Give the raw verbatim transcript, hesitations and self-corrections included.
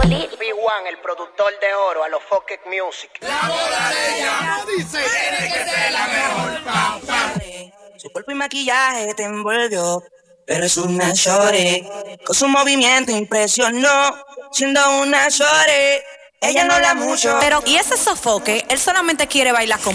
B uno, el productor de oro, a los Focus Music. La boda de ella dice tiene que ser la mejor. Pa, pa. Su cuerpo y maquillaje te envolvió, pero es una shorty. Con su movimiento impresionó, siendo una shorty. Ella no habla mucho, pero y ese sofoque, él solamente quiere bailar con